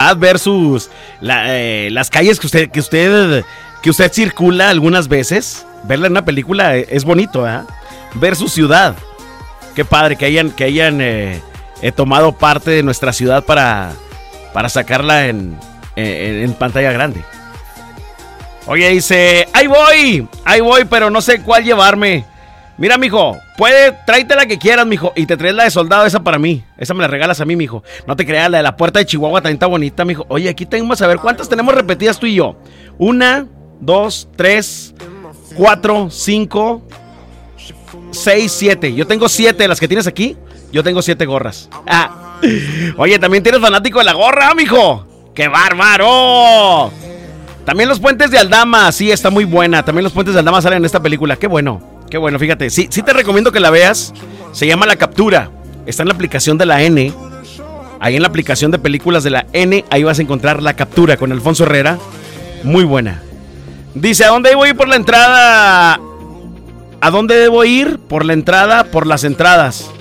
ciudad versus las calles que usted circula algunas veces. Verla en una película es bonito, ¿eh? Ver su ciudad. Qué padre que hayan tomado parte de nuestra ciudad para sacarla en pantalla grande. Oye, dice, ahí voy, pero no sé cuál llevarme. Mira, mijo, tráete la que quieras, mijo, y te traes la de soldado, esa para mí. Esa me la regalas a mí, mijo. No te creas, la de la puerta de Chihuahua también está bonita, mijo. Oye, aquí tenemos a ver cuántas tenemos repetidas tú y yo. 1, 2, 3, 4, 5, 6, 7. Yo tengo 7 de las que tienes aquí. Yo tengo 7 gorras. Oye, también tienes fanático de la gorra, mijo. ¡Qué bárbaro! También los puentes de Aldama, sí, está muy buena. También los puentes de Aldama salen en esta película. Qué bueno, fíjate. Sí te recomiendo que la veas. Se llama La Captura. Está en la aplicación de la N. Ahí en la aplicación de películas de la N, ahí vas a encontrar La Captura con Alfonso Herrera. Muy buena. Dice, ¿a dónde debo ir por la entrada? ¿A dónde debo ir por la entrada? Por las entradas.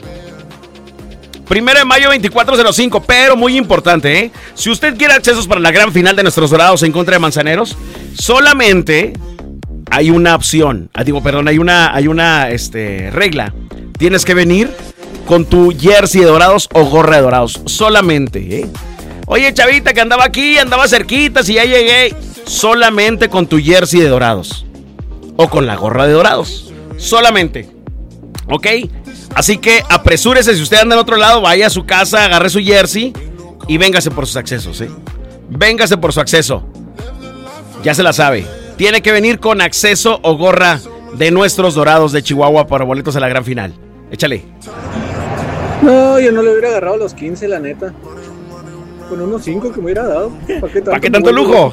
1 de mayo 2405, pero muy importante, ¿eh? Si usted quiere accesos para la gran final de nuestros Dorados en contra de Manzaneros, solamente hay una opción. Hay una regla. Tienes que venir con tu jersey de Dorados o gorra de Dorados. Solamente, ¿eh? Oye, chavita, que andaba aquí, andaba cerquita, si ya llegué. Solamente con tu jersey de Dorados. O con la gorra de Dorados. Solamente. ¿Ok? Así que apresúrese, si usted anda en otro lado, vaya a su casa, agarre su jersey y véngase por sus accesos, ¿eh? Véngase por su acceso. Ya se la sabe. Tiene que venir con acceso o gorra de nuestros Dorados de Chihuahua para boletos a la gran final. Échale. No, yo no le hubiera agarrado los 15, la neta. Con unos 5 que me hubiera dado. ¿Para qué tanto lujo?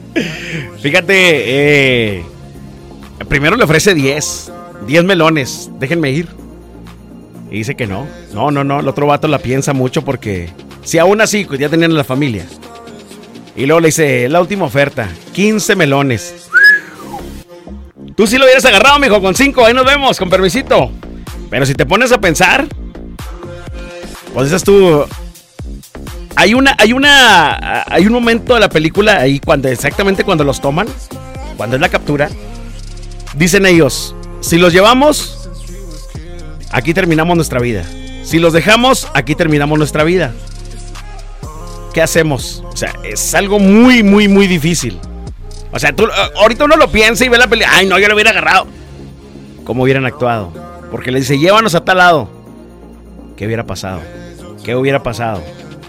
Fíjate, primero le ofrece 10 melones. Déjenme ir. Y dice que no. No. El otro vato la piensa mucho porque si aún así ya tenían la familia. Y luego le dice, la última oferta, 15 melones. Tú sí lo hubieras agarrado, mijo, con 5. Ahí nos vemos, con permisito. Pero si te pones a pensar, pues dices tú, hay un momento de la película ahí exactamente cuando los toman, cuando es la captura, dicen ellos, si los llevamos, aquí terminamos nuestra vida. Si los dejamos, aquí terminamos nuestra vida. ¿Qué hacemos? O sea, es algo muy, muy, muy difícil. O sea, ahorita uno lo piensa y ve la película. Ay, no, yo lo hubiera agarrado. ¿Cómo hubieran actuado? Porque le dice, llévanos a tal lado. ¿Qué hubiera pasado? ¿Qué hubiera pasado?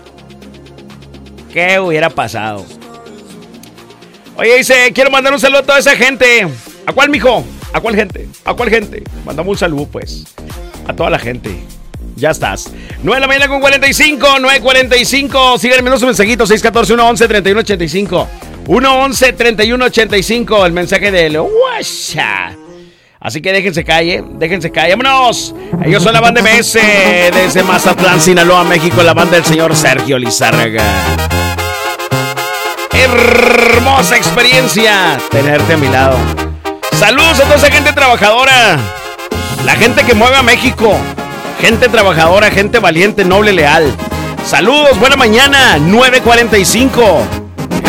¿Qué hubiera pasado? Oye, dice, quiero mandar un saludo a toda esa gente. ¿A cuál, mijo? ¿A cuál gente? ¿A cuál gente? Mandamos un saludo, pues. A toda la gente. Ya estás. 9 de la mañana con 45. 9:45. Síganme en su mensajito. 614-111-3185. 111-3185. El mensaje de WhatsApp. Así que déjense calle. ¡Vámonos! Ellos son la banda MS desde Mazatlán, Sinaloa, México. La banda del señor Sergio Lizárraga. Hermosa experiencia tenerte a mi lado. Saludos a toda esa gente trabajadora. La gente que mueve a México. Gente trabajadora, gente valiente, noble, leal. Saludos, buena mañana, 9:45.